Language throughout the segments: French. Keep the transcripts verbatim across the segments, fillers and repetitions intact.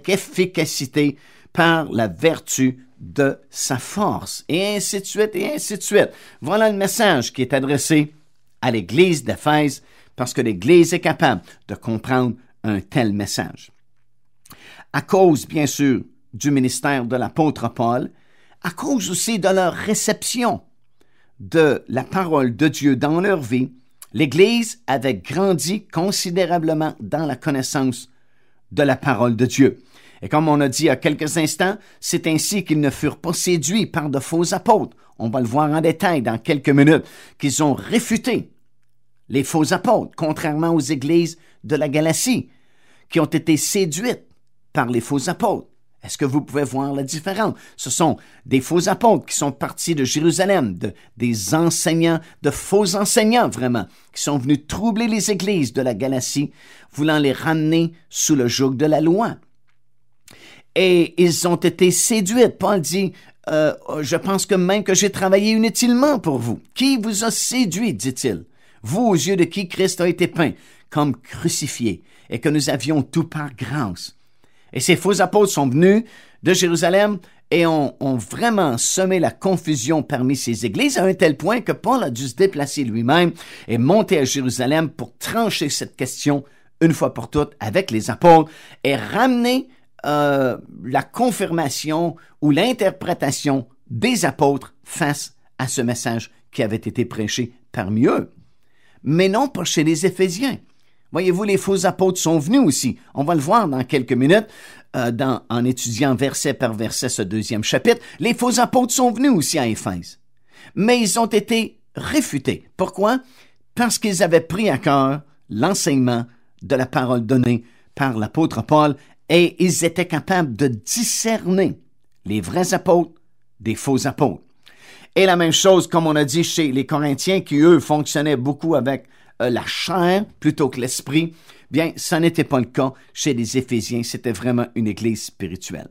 avec efficacité par la vertu de sa force. Et ainsi de suite, et ainsi de suite. Voilà le message qui est adressé à l'Église d'Éphèse, parce que l'Église est capable de comprendre un tel message. À cause, bien sûr, du ministère de l'apôtre Paul, à cause aussi de leur réception de la parole de Dieu dans leur vie, l'Église avait grandi considérablement dans la connaissance de la parole de Dieu. Et comme on a dit il y a quelques instants, c'est ainsi qu'ils ne furent pas séduits par de faux apôtres. On va le voir en détail dans quelques minutes, qu'ils ont réfuté les faux apôtres, contrairement aux églises de la Galatie, qui ont été séduites par les faux apôtres. Est-ce que vous pouvez voir la différence? Ce sont des faux apôtres qui sont partis de Jérusalem, de, des enseignants, de faux enseignants vraiment, qui sont venus troubler les églises de la Galatie, voulant les ramener sous le joug de la loi. Et ils ont été séduits. Paul dit, euh, « Je pense que même que j'ai travaillé inutilement pour vous. Qui vous a séduit, dit-il, vous aux yeux de qui Christ a été peint comme crucifié, et que nous avions tout par grâce. » Et ces faux apôtres sont venus de Jérusalem et ont, ont vraiment semé la confusion parmi ces églises à un tel point que Paul a dû se déplacer lui-même et monter à Jérusalem pour trancher cette question une fois pour toutes avec les apôtres et ramener euh, la confirmation ou l'interprétation des apôtres face à ce message qui avait été prêché parmi eux. Mais non pas chez les Éphésiens. Voyez-vous, les faux apôtres sont venus aussi. On va le voir dans quelques minutes, euh, dans, en étudiant verset par verset ce deuxième chapitre. Les faux apôtres sont venus aussi à Éphèse. Mais ils ont été réfutés. Pourquoi? Parce qu'ils avaient pris à cœur l'enseignement de la parole donnée par l'apôtre Paul et ils étaient capables de discerner les vrais apôtres des faux apôtres. Et la même chose, comme on a dit chez les Corinthiens, qui eux fonctionnaient beaucoup avec la chair plutôt que l'esprit, bien, ça n'était pas le cas chez les Éphésiens. C'était vraiment une église spirituelle.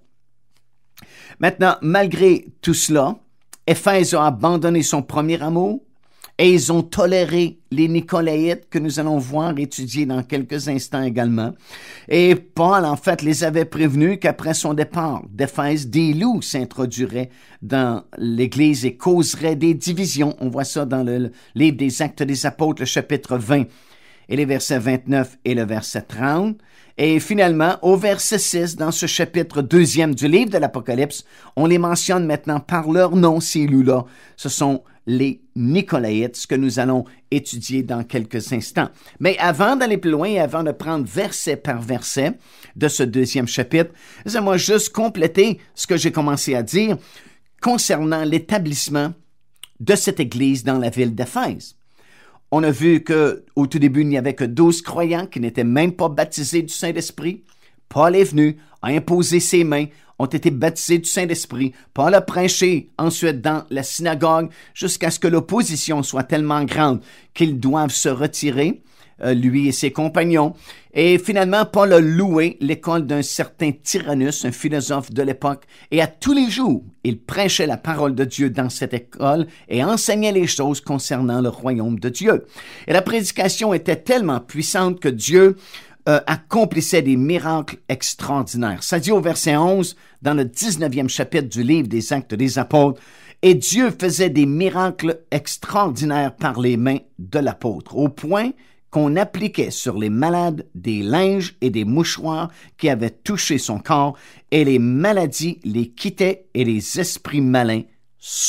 Maintenant, malgré tout cela, Éphèse a abandonné son premier amour et ils ont toléré les Nicolaïtes que nous allons voir étudier dans quelques instants également. Et Paul, en fait, les avait prévenus qu'après son départ d'Éphèse, des loups s'introduiraient dans l'Église et causeraient des divisions. On voit ça dans le livre des Actes des Apôtres, le chapitre vingt, et les versets vingt-neuf et le verset trente. Et finalement, au verset six, dans ce chapitre deuxième du livre de l'Apocalypse, on les mentionne maintenant par leur nom, ces loups-là. Ce sont les Nicolaïtes, ce que nous allons étudier dans quelques instants. Mais avant d'aller plus loin et avant de prendre verset par verset de ce deuxième chapitre, laissez-moi juste compléter ce que j'ai commencé à dire concernant l'établissement de cette église dans la ville d'Éphèse. On a vu qu'au tout début, il n'y avait que douze croyants qui n'étaient même pas baptisés du Saint-Esprit. Paul est venu, a imposé ses mains, ont été baptisés du Saint-Esprit. Paul a prêché ensuite dans la synagogue jusqu'à ce que l'opposition soit tellement grande qu'ils doivent se retirer, euh, lui et ses compagnons. Et finalement, Paul a loué l'école d'un certain Tyrannus, un philosophe de l'époque, et à tous les jours, il prêchait la parole de Dieu dans cette école et enseignait les choses concernant le royaume de Dieu. Et la prédication était tellement puissante que Dieu Euh, accomplissait des miracles extraordinaires. Ça dit au verset onze, dans le dix-neuvième chapitre du livre des Actes des Apôtres, « Et Dieu faisait des miracles extraordinaires par les mains de l'apôtre, au point qu'on appliquait sur les malades des linges et des mouchoirs qui avaient touché son corps, et les maladies les quittaient et les esprits malins sortaient. »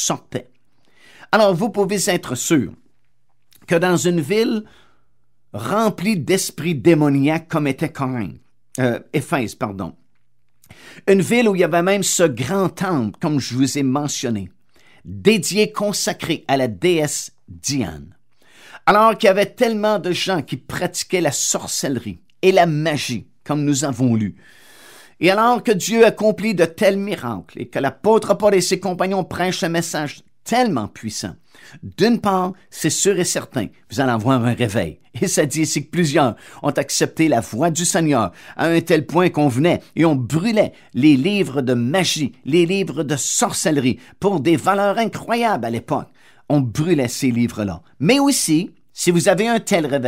Alors, vous pouvez être sûr que dans une ville rempli d'esprits démoniaques comme était Corinthe, euh, Éphèse, pardon. Une ville où il y avait même ce grand temple, comme je vous ai mentionné, dédié, consacré à la déesse Diane. Alors qu'il y avait tellement de gens qui pratiquaient la sorcellerie et la magie, comme nous avons lu. Et alors que Dieu accomplit de tels miracles et que l'apôtre Paul et ses compagnons prêchent un message tellement puissant, d'une part, c'est sûr et certain, vous allez avoir un réveil. Et ça dit ici que plusieurs ont accepté la voix du Seigneur à un tel point qu'on venait et on brûlait les livres de magie, les livres de sorcellerie pour des valeurs incroyables à l'époque. On brûlait ces livres-là. Mais aussi, si vous avez un tel réveil,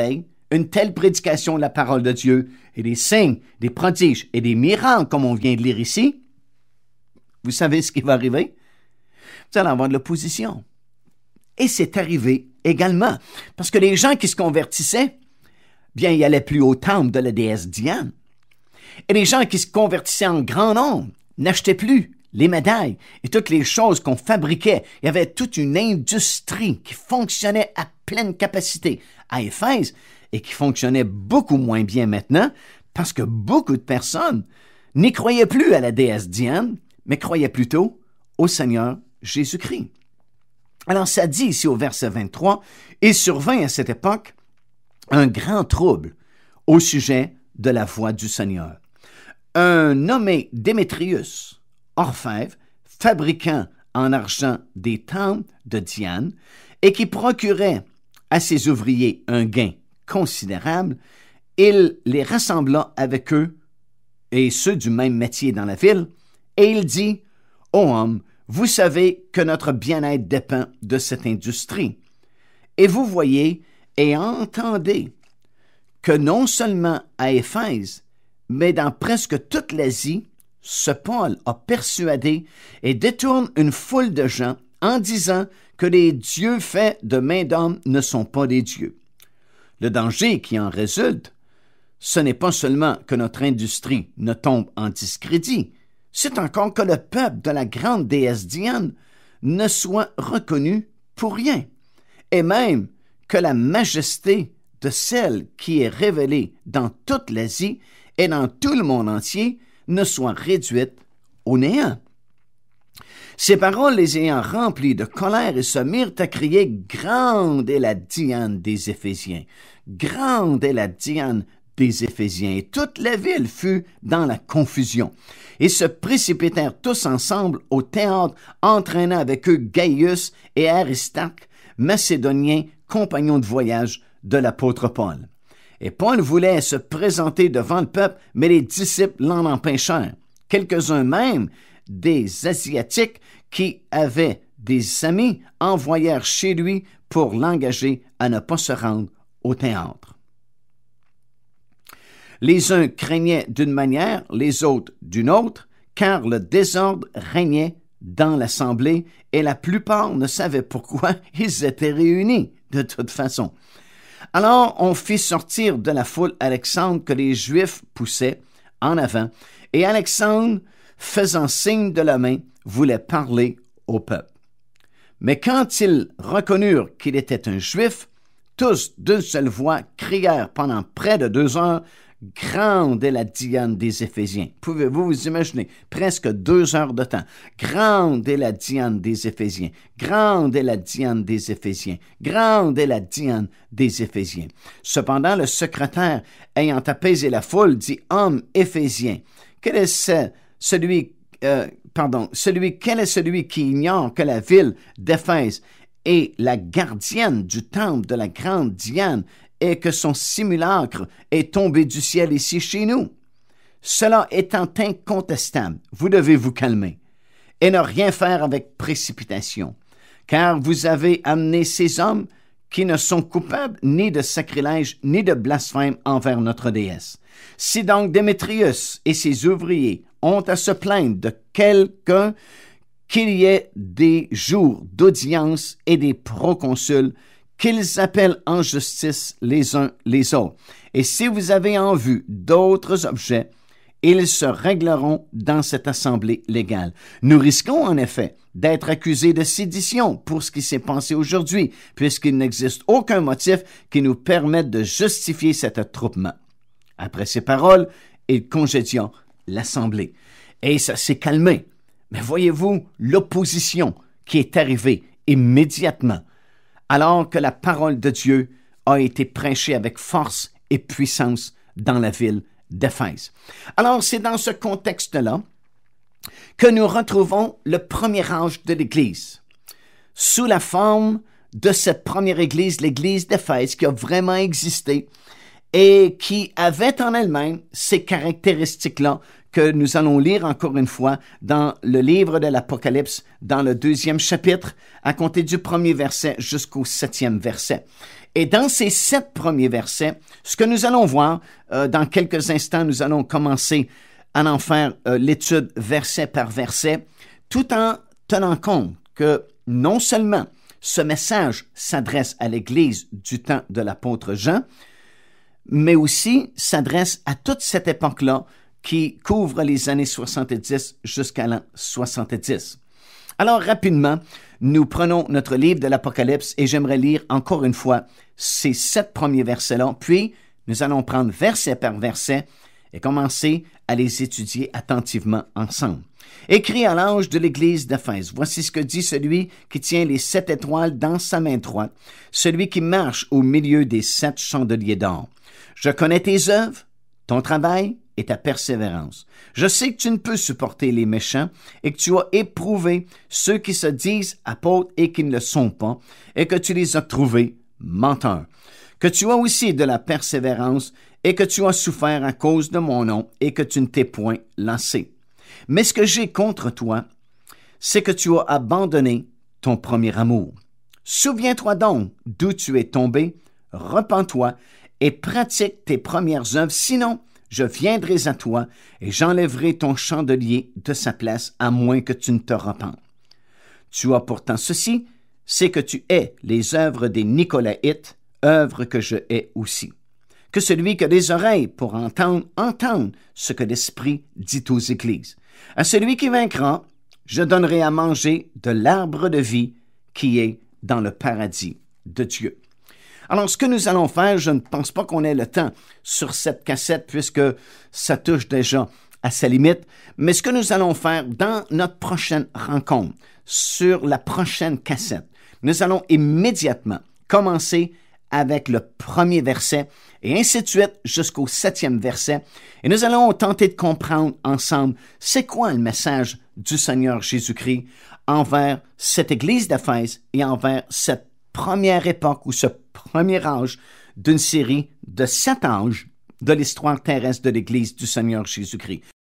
une telle prédication de la parole de Dieu et des signes, des prodiges et des miracles, comme on vient de lire ici, vous savez ce qui va arriver? Vous allez avoir de l'opposition. Et c'est arrivé également, parce que les gens qui se convertissaient, bien, ils allaient plus au temple de la déesse Diane. Et les gens qui se convertissaient en grand nombre n'achetaient plus les médailles et toutes les choses qu'on fabriquait. Il y avait toute une industrie qui fonctionnait à pleine capacité à Éphèse et qui fonctionnait beaucoup moins bien maintenant parce que beaucoup de personnes n'y croyaient plus à la déesse Diane, mais croyaient plutôt au Seigneur Jésus-Christ. Alors ça dit ici au verset vingt-trois, « Il survint à cette époque un grand trouble au sujet de la voix du Seigneur. Un nommé Démétrius, orfèvre, fabriquant en argent des temples de Diane, et qui procurait à ses ouvriers un gain considérable, il les rassembla avec eux et ceux du même métier dans la ville, et il dit, « Ô homme, vous savez que notre bien-être dépend de cette industrie. Et vous voyez et entendez que non seulement à Éphèse, mais dans presque toute l'Asie, ce Paul a persuadé et détourne une foule de gens en disant que les dieux faits de main d'homme ne sont pas des dieux. Le danger qui en résulte, ce n'est pas seulement que notre industrie ne tombe en discrédit, c'est encore que le peuple de la grande déesse Diane ne soit reconnu pour rien, et même que la majesté de celle qui est révélée dans toute l'Asie et dans tout le monde entier ne soit réduite au néant. » Ces paroles les ayant remplis de colère, ils se mirent à crier « Grande est la Diane des Éphésiens! Grande est la Diane des Éphésiens! » Et toute la ville fut dans la confusion. Ils se précipitèrent tous ensemble au théâtre, entraînant avec eux Gaius et Aristarque, macédoniens, compagnons de voyage de l'apôtre Paul. Et Paul voulait se présenter devant le peuple, mais les disciples l'en empêchèrent. Quelques-uns même des Asiatiques qui avaient des amis envoyèrent chez lui pour l'engager à ne pas se rendre au théâtre. Les uns craignaient d'une manière, les autres d'une autre, car le désordre régnait dans l'assemblée et la plupart ne savaient pourquoi ils étaient réunis de toute façon. Alors on fit sortir de la foule Alexandre que les Juifs poussaient en avant, et Alexandre, faisant signe de la main, voulait parler au peuple. Mais quand ils reconnurent qu'il était un Juif, tous d'une seule voix crièrent pendant près de deux heures « Grande est la Diane des Éphésiens ». Pouvez-vous vous imaginer? Presque deux heures de temps. « Grande est la Diane des Éphésiens. Grande est la Diane des Éphésiens. Grande est la Diane des Éphésiens. » Cependant, le secrétaire, ayant apaisé la foule, dit « Homme éphésien, quel est ce, celui, euh, pardon, celui, quel est celui qui ignore que la ville d'Éphèse est la gardienne du temple de la grande Diane et que son simulacre est tombé du ciel ici chez nous? Cela étant incontestable, vous devez vous calmer et ne rien faire avec précipitation, car vous avez amené ces hommes qui ne sont coupables ni de sacrilège ni de blasphème envers notre déesse. Si donc Démétrius et ses ouvriers ont à se plaindre de quelqu'un, qu'il y ait des jours d'audience et des proconsuls, qu'ils appellent en justice les uns les autres. Et si vous avez en vue d'autres objets, ils se régleront dans cette assemblée légale. Nous risquons en effet d'être accusés de sédition pour ce qui s'est passé aujourd'hui, puisqu'il n'existe aucun motif qui nous permette de justifier cet attroupement. Après ces paroles, ils congédient l'assemblée. Et ça s'est calmé. Mais voyez-vous l'opposition qui est arrivée immédiatement, alors que la parole de Dieu a été prêchée avec force et puissance dans la ville d'Éphèse. Alors, c'est dans ce contexte-là que nous retrouvons le premier âge de l'Église, sous la forme de cette première Église, l'Église d'Éphèse, qui a vraiment existé et qui avait en elle-même ces caractéristiques-là que nous allons lire encore une fois dans le livre de l'Apocalypse, dans le deuxième chapitre, à compter du premier verset jusqu'au septième verset. Et dans ces sept premiers versets, ce que nous allons voir, euh, dans quelques instants, nous allons commencer à en faire euh, l'étude verset par verset, tout en tenant compte que non seulement ce message s'adresse à l'Église du temps de l'apôtre Jean, mais aussi s'adresse à toute cette époque-là qui couvre les années soixante-dix jusqu'à l'an soixante-dix. Alors, rapidement, nous prenons notre livre de l'Apocalypse et j'aimerais lire encore une fois ces sept premiers versets-là, puis nous allons prendre verset par verset et commencer à les étudier attentivement ensemble. Écrit à l'ange de l'église d'Éphèse, voici ce que dit celui qui tient les sept étoiles dans sa main droite, celui qui marche au milieu des sept chandeliers d'or. Je connais tes œuvres, ton travail et ta persévérance. Je sais que tu ne peux supporter les méchants et que tu as éprouvé ceux qui se disent apôtres et qui ne le sont pas, et que tu les as trouvés menteurs. Que tu as aussi de la persévérance et que tu as souffert à cause de mon nom et que tu ne t'es point lassé. Mais ce que j'ai contre toi, c'est que tu as abandonné ton premier amour. Souviens-toi donc d'où tu es tombé, repens-toi et pratique tes premières œuvres, sinon je viendrai à toi et j'enlèverai ton chandelier de sa place à moins que tu ne te repentes. Tu as pourtant ceci, c'est que tu hais les œuvres des Nicolaïtes, œuvres que je hais aussi. Que celui qui a des oreilles pour entendre, entende ce que l'Esprit dit aux églises. À celui qui vaincra, je donnerai à manger de l'arbre de vie qui est dans le paradis de Dieu. Alors, ce que nous allons faire, je ne pense pas qu'on ait le temps sur cette cassette puisque ça touche déjà à sa limite, mais ce que nous allons faire dans notre prochaine rencontre, sur la prochaine cassette, nous allons immédiatement commencer avec le premier verset et ainsi de suite jusqu'au septième verset. Et nous allons tenter de comprendre ensemble c'est quoi le message du Seigneur Jésus-Christ envers cette église d'Éphèse et envers cette première époque ou ce premier âge d'une série de sept âges de l'histoire terrestre de l'église du Seigneur Jésus-Christ.